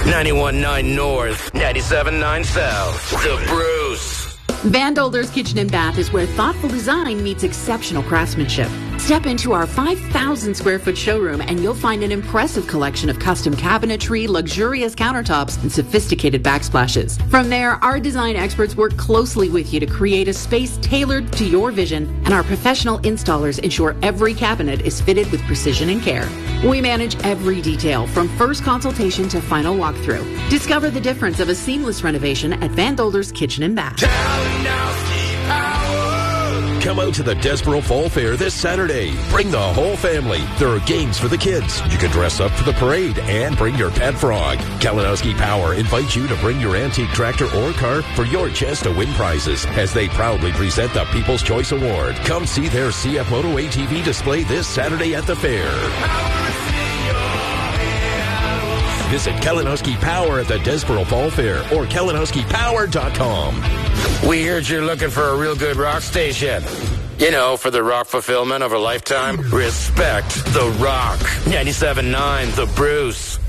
91.9 North, 97.9 South. The Bruce. Van Dolder's Kitchen and Bath is where thoughtful design meets exceptional craftsmanship. Step into our 5,000 square foot showroom and you'll find an impressive collection of custom cabinetry, luxurious countertops, and sophisticated backsplashes. From there, our design experts work closely with you to create a space tailored to your vision, and our professional installers ensure every cabinet is fitted with precision and care. We manage every detail from first consultation to final walkthrough. Discover the difference of a seamless renovation at Van Dolder's Kitchen and Bath. Come out to the Desboro Fall Fair this Saturday. Bring the whole family. There are games for the kids. You can dress up for the parade and bring your pet frog. Kalinowski Power invites you to bring your antique tractor or car for your chance to win prizes as they proudly present the People's Choice Award. Come see their CF Moto ATV display this Saturday at the fair. Visit Kalinowski Power at the Desboro Fall Fair or KalinowskiPower.com. We heard you're looking for a real good rock station. You know, for the rock fulfillment of a lifetime. Respect The Rock. 97.9 The Bruce.